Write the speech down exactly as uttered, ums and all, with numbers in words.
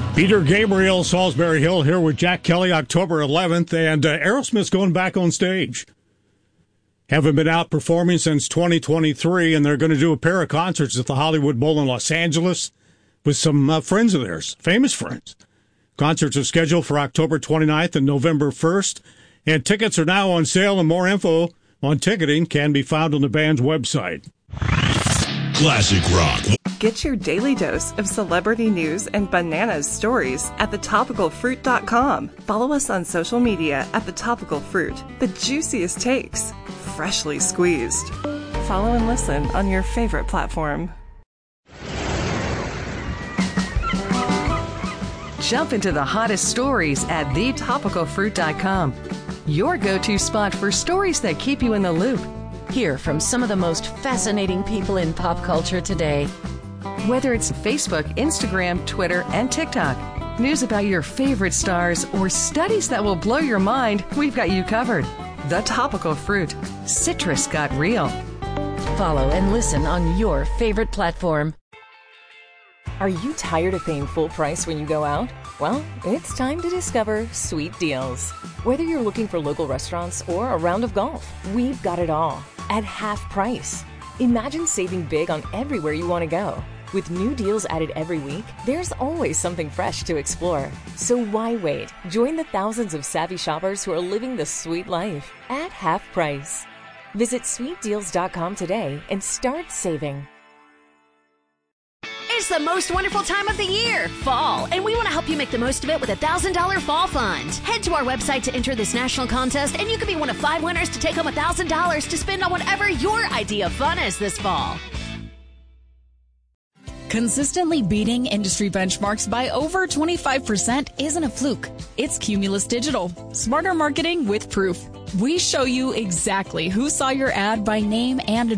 Peter Gabriel, Salisbury Hill, here with Jack Kelly, October eleventh, and uh, Aerosmith's going back on stage. Haven't been out performing since twenty twenty-three, and they're going to do a pair of concerts at the Hollywood Bowl in Los Angeles with some uh, friends of theirs, famous friends. Concerts are scheduled for October twenty-ninth and November first, and tickets are now on sale, and more info on ticketing can be found on the band's website. Classic rock. Get your daily dose of celebrity news and bananas stories at the topical fruit dot com. Follow us on social media at The Topical Fruit. The juiciest takes, freshly squeezed. Follow and listen on your favorite platform. Jump into the hottest stories at the topical fruit dot com. Your go-to spot for stories that keep you in the loop. Hear from some of the most fascinating people in pop culture today. Whether it's Facebook, Instagram, Twitter, and TikTok, news about your favorite stars, or studies that will blow your mind, we've got you covered. The Topical Fruit. Citrus got real. Follow and listen on your favorite platform. Are you tired of paying full price when you go out? Well, it's time to discover Sweet Deals. Whether you're looking for local restaurants or a round of golf, we've got it all at half price. Imagine saving big on everywhere you want to go. With new deals added every week, there's always something fresh to explore. So why wait? Join the thousands of savvy shoppers who are living the sweet life at half price. Visit sweet deals dot com today and start saving. It's the most wonderful time of the year, fall, and we want to help you make the most of it with a one thousand dollars Fall Fund. Head to our website to enter this national contest, and you could be one of five winners to take home one thousand dollars to spend on whatever your idea of fun is this fall. Consistently beating industry benchmarks by over twenty-five percent isn't a fluke. It's Cumulus Digital. Smarter marketing with proof. We show you exactly who saw your ad by name and